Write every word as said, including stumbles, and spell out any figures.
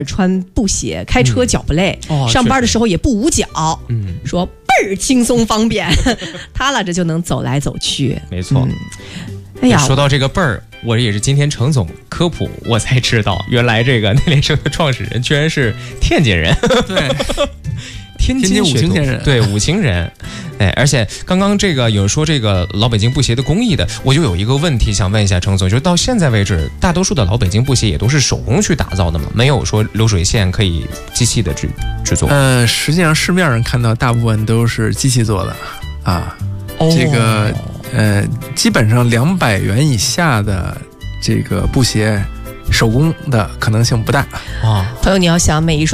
穿布鞋，开车脚不累， 嗯哦、 上班的时候也不捂脚， 嗯， 说倍儿轻松方便，踏拉着就能走来走去。 没错。 嗯、哎呀， 说到这个倍儿，我也是今天程总科普，我才知道，原来这个内联升的创始人居然是天津人。 对。 天津五星人， 对五星人，哎，而且刚刚这个有说这个老北京布鞋的工艺的，我就有一个问题想问一下程总，就是到现在为止，大多数的老北京布鞋也都是手工去打造的嘛，没有说流水线可以机器的制制作。 呃，实际上市面上看到大部分都是机器做的啊，哦、这个呃，基本上两百元以下的这个布鞋，手工的可能性不大啊。朋友，你要想每一双。